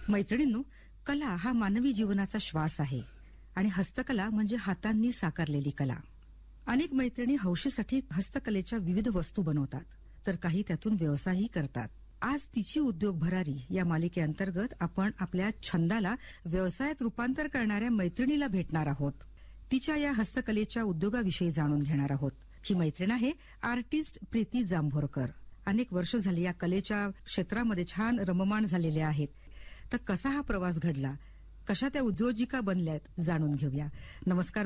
मैत्रिणींनो, कला हा मानवी जीवनाचा श्वास आहे आणि हस्तकला म्हणजे हातांनी साकारलेली कला. अनेक मैत्रिणी हौशीसाठी हस्तकलेच्या विविध वस्तू बनवतात, तर काही त्यातून व्यवसायही करतात. आज तिची उद्योग भरारी या मालिकेअंतर्गत आपण आपल्या छंदाला व्यवसायात रूपांतर करणाऱ्या मैत्रिणीला भेटणार आहोत. तिच्या या हस्तकलेच्या उद्योगाविषयी जाणून घेणार आहोत. ही मैत्रीण आहे आर्टिस्ट प्रीती जांभोरकर. अनेक वर्ष झाली या कलेच्या क्षेत्रामध्ये छान रममाण झालेले आहेत. तर कसा हा प्रवास घडला, कशा त्या उद्योजिका बनल्यात, जाणून घेऊया. नमस्कार